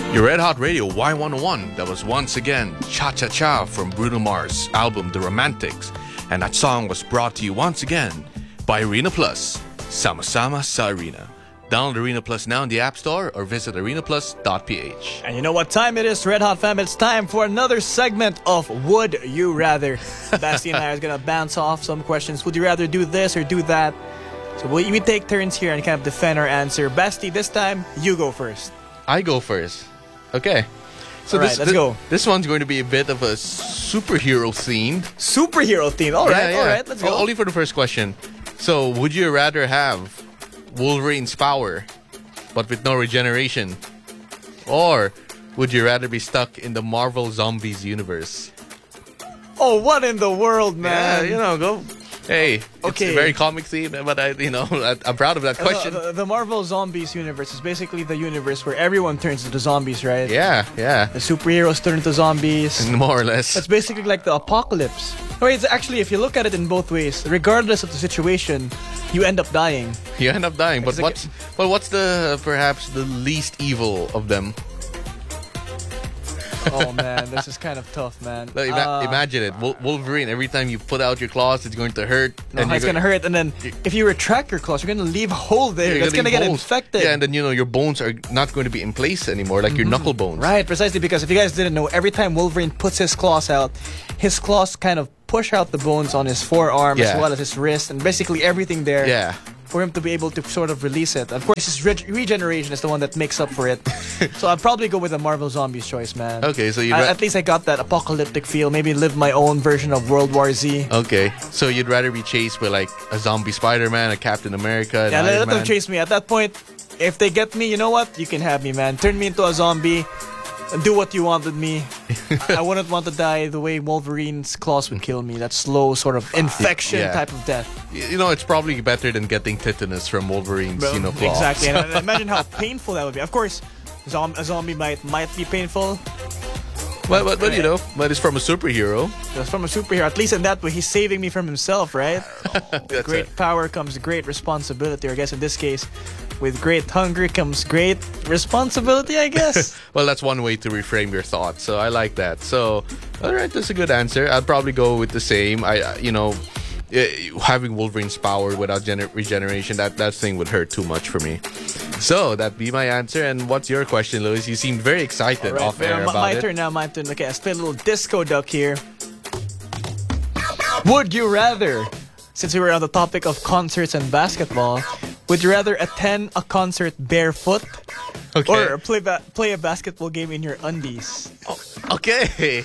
Your Red Hot Radio Y101, that was once again Cha Cha Cha from Bruno Mars' album The Romantics. And that song was brought to you once again by Arena Plus. Sama Sama sa Arena. Download Arena Plus now in the App Store or visit arenaplus.ph. And you know what time it is, Red Hot fam? It's time for another segment of Would You Rather. Basti and I are going to bounce off some questions. Would you rather do this or do that? So we take turns here and kind of defend our answer. Basti, this time, you go first. I go first. Okay. So All right, let's go. This one's going to be a bit of a superhero themed. Superhero theme. All right, let's go. Only for the first question. So, would you rather have Wolverine's power, but with no regeneration? Or would you rather be stuck in the Marvel Zombies universe? Oh, what in the world, man? Yeah, go. Hey, okay. It's a very comic theme, but I'm proud of that question. The Marvel Zombies universe is basically the universe where everyone turns into zombies, right? Yeah. The superheroes turn into zombies. More or less. It's basically like the apocalypse. Or it's actually, if you look at it in both ways, regardless of the situation, you end up dying. You end up dying, but what's the perhaps the least evil of them? Oh man, this is kind of tough, man. Like, imagine it, Wolverine. Every time you put out your claws, it's going to hurt. It's going to hurt, and then if you retract your claws, you're going to leave a hole there. That's going to get infected. Yeah, and then your bones are not going to be in place anymore, like your knuckle bones. Right, precisely, because if you guys didn't know, every time Wolverine puts his claws out, his claws kind of push out the bones on his forearm as well as his wrist, and basically everything there. Yeah. For him to be able to sort of release it. Of course, his regeneration is the one that makes up for it. So I'd probably go with the Marvel Zombies choice, man. Okay, so at least I got that apocalyptic feel. Maybe live my own version of World War Z. Okay, so you'd rather be chased by like a zombie Spider-Man, a Captain America, an Iron let Man. them chase me. At that point, if they get me, you know what? You can have me, man. Turn me into a zombie. Do what you want with me. I wouldn't want to die the way Wolverine's claws would kill me. That slow sort of infection type of death. It's probably better than getting tetanus from Wolverine's claws. Exactly. And imagine how painful that would be. Of course, a zombie might be painful. But it's from a superhero. It's from a superhero. At least in that way, he's saving me from himself, right? Great power comes great responsibility. Or I guess in this case, with great hunger comes great responsibility, I guess. Well, that's one way to reframe your thoughts. So I like that. So, all right, that's a good answer. I'd probably go with the same. Having Wolverine's power without regeneration, that thing would hurt too much for me. So that'd be my answer. And what's your question, Louis? You seemed very excited off air about my it. turn now. My turn. Okay, let's play a little disco duck here. Would you rather, since we were on the topic of concerts and basketball, would you rather attend a concert barefoot or play a basketball game in your undies? Oh, okay.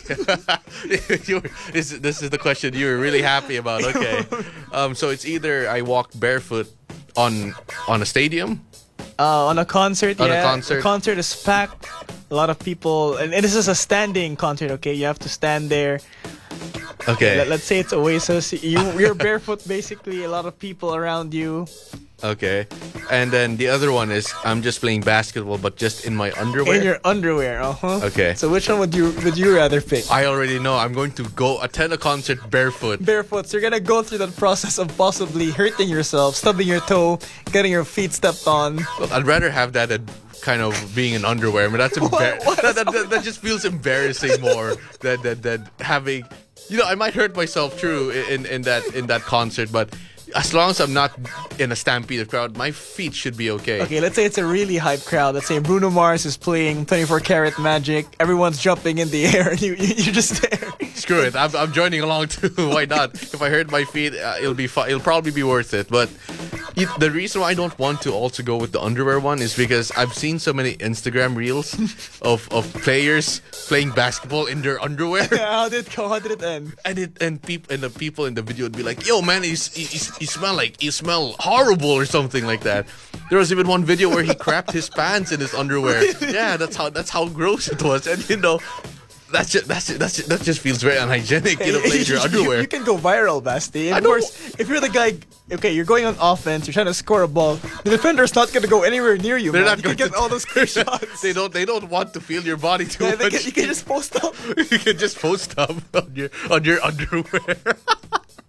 This is the question you were really happy about. Okay. So it's either I walk barefoot on a stadium. On a concert, a concert. The concert is packed. A lot of people, and this is a standing concert. Okay, you have to stand there. Okay. Let's say it's Oasis. You're barefoot, basically. A lot of people around you. Okay. And then the other one is I'm just playing basketball, but just in my underwear. In your underwear, Okay. So which one would you rather pick? I already know. I'm going to go attend a concert barefoot. Barefoot. So you're gonna go through that process of possibly hurting yourself, stubbing your toe, getting your feet stepped on. Well, I'd rather have that than kind of being in underwear. I mean, that's that just feels embarrassing more than having. I might hurt myself true in that concert, but as long as I'm not in a stampede crowd, my feet should be okay. Okay, let's say it's a really hype crowd. Let's say Bruno Mars is playing 24 Karat Magic. Everyone's jumping in the air and you're just there. Screw it. I'm joining along too. Why not? If I hurt my feet, it'll be fun. It'll probably be worth it. But the reason why I don't want to also go with the underwear one is because I've seen so many Instagram reels of players playing basketball in their underwear. Yeah, how did it go? How did it end? And the people in the video would be like, "Yo, man, you smell horrible" or something like that. There was even one video where he crapped his pants in his underwear. Yeah, that's how gross it was. And that just feels very unhygienic. Playing your underwear. You can go viral, Basti. Of course, if you're the guy, okay, you're going on offense, you're trying to score a ball. The defender's not gonna go anywhere near you. They're man. not You going can to get all those shots. They don't want to feel your body too much. You can just post up. You can just post up on your underwear.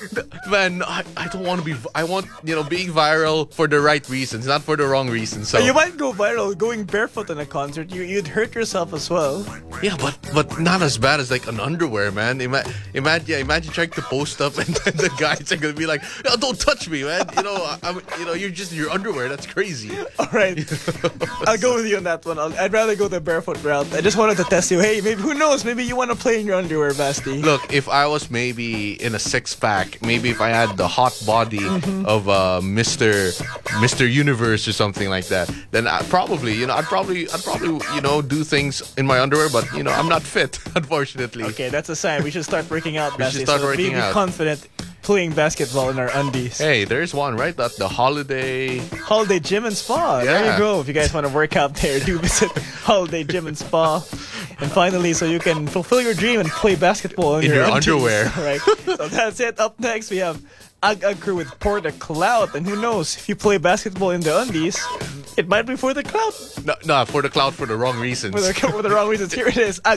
Man, I don't want to be. I want being viral for the right reasons, not for the wrong reasons. So You might go viral going barefoot in a concert. You'd hurt yourself as well. yeah, but not as bad as like an underwear, man. Imagine trying to post up and then the guys are gonna be like, "Oh, don't touch me, man." You're just in your underwear. That's crazy. All right, I'll go with you on that one. I'd rather go the barefoot route. I just wanted to test you. Hey, maybe who knows? Maybe you want to play in your underwear, Basti. Look, if I was maybe in a six-pack, maybe if I had the hot body of Mr. Universe or something like that, then I'd probably do things in my underwear, but I'm not fit, unfortunately. Okay, that's a sign. We should start working out, Basti. should start working be out. confident playing basketball in our undies. Hey, there's one, right? That the Holiday. Holiday Gym and Spa. There Yeah. you go. If you guys want to work out there, do visit Holiday Gym and Spa. And finally, so you can fulfill your dream and play basketball in your undies. underwear. Right. So that's it. Up next, we have Ag Crew with Pour the Clout. And who knows, if you play basketball in the undies, it might be for the clout. No, for the cloud for the wrong reasons. For the wrong reasons. Here it is.